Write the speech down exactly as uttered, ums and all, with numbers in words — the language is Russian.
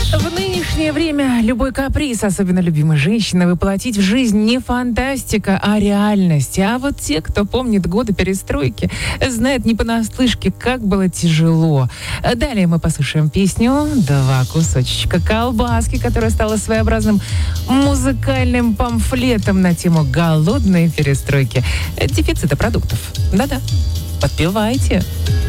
В нынешнее время любой каприз, особенно любимой женщины, воплотить в жизнь не фантастика, а реальность. А вот те, кто помнит годы перестройки, знают не понаслышке, как было тяжело. Далее мы послушаем песню «Два кусочка колбаски», которая стала своеобразным музыкальным памфлетом на тему голодной перестройки, дефицита продуктов. Да-да, подпевайте.